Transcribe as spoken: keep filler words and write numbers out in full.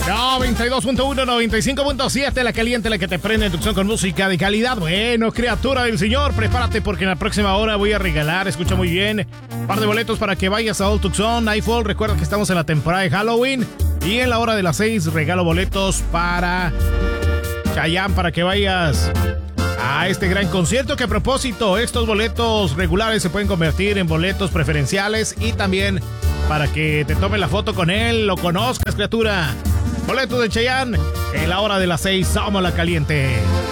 noventa y dos punto uno, noventa y cinco punto siete, la caliente, la que te prende en Tucson con música de calidad. Bueno, criatura del Señor, prepárate porque en la próxima hora voy a regalar, escucha muy bien, un par de boletos para que vayas a Old Tucson, Nightfall. Recuerda que estamos en la temporada de Halloween y en la hora de las seis regalo boletos para Chayanne, para que vayas a este gran concierto. Que a propósito, estos boletos regulares se pueden convertir en boletos preferenciales y también para que te tome la foto con él, lo conozcas, criatura. Boletos de Chayanne en la hora de las seis, somos la caliente.